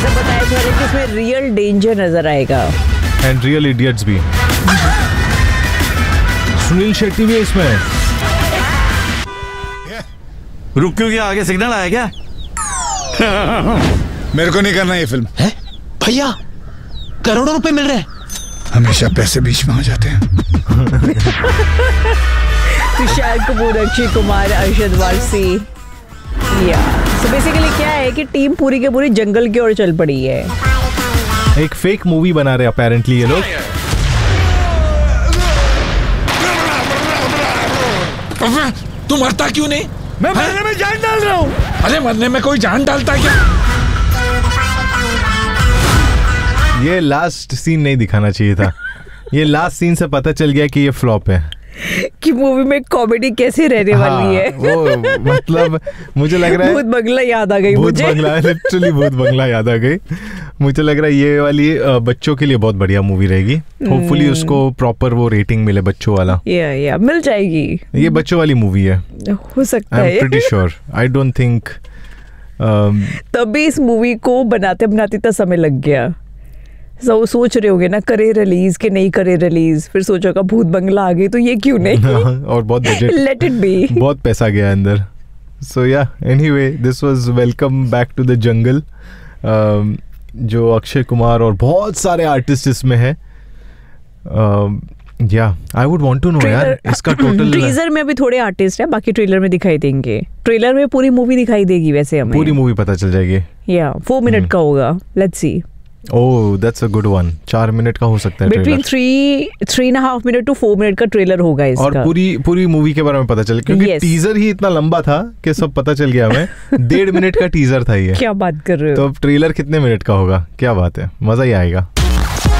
ऐसा बताया जा रहा है कि इसमें रियल डेंजर नजर आएगा एंड रियल इडियट्स भी। सुनील शेट्टी भी है इसमें। रुक क्यों गया? आगे सिग्नल आया क्या? मेरे को नहीं करना ये फिल्म। है भैया, करोड़ों रुपए मिल रहे हैं। हमेशा पैसे बीच में आ जाते हैं। तुषार कपूर, अक्षय कुमार, अरशद वारसी। सो बेसिकली क्या है कि टीम पूरी के पूरी जंगल की ओर चल पड़ी है। एक फेक मूवी बना रहे अपेरेंटली ये लोग। तू मरता क्यों नहीं? मैं मरने में जान डाल रहा हूँ। अरे मरने में कोई जान डालता क्या? ये लास्ट सीन नहीं दिखाना चाहिए था। ये लास्ट सीन से पता चल गया कि ये फ्लॉप है, कि मूवी में कॉमेडी कैसे रहने वाली है। वो मतलब मुझे लग रहा है भूत बंगला याद आ गई मुझे। लिटरली भूत बंगला याद आ गई। मुझे लग रहा है ये वाली बच्चों के लिए बहुत बढ़िया मूवी रहेगी। होपफुली उसको प्रॉपर वो रेटिंग मिले बच्चों वाला। या मिल जाएगी। ये बच्चों वाली मूवी है, हो सकता है। I am pretty sure. I don't think तभी इस मूवी को बनाते बनाते इतना समय लग गया। सोच रहे होगे ना, करे रिलीज के नहीं करे रिलीज, फिर सोचोगा भूत बंगला आ गई तो ये क्यों नहीं। और बहुत बजट, लेट इट बी, बहुत पैसा गया अंदर। सो या anyway, this was welcome back to the jungle, जो अक्षय कुमार और बहुत सारे आर्टिस्ट इसमें है। या I would want to know यार इसका टोटल। टीजर में अभी थोड़े आर्टिस्ट है, बाकी ट्रेलर में दिखाई देंगे। ट्रेलर में पूरी मूवी दिखाई देगी वैसे हमें। पूरी मूवी पता चल जाएगी। या 4 मिनट का होगा, let's see. Oh that's a good one. 4 minute का हो सकता है। बिटवीन 3.5 मिनट टू 4 मिनट का ट्रेलर होगा इसका। और पूरी मूवी के बारे में पता चल, क्योंकि टीजर ही इतना लंबा था कि सब पता चल गया हमें। 1.5 मिनट का टीजर था ये। क्या बात कर रहे हो? तो अब ट्रेलर कितने मिनट का होगा? क्या बात है, मजा ही आएगा।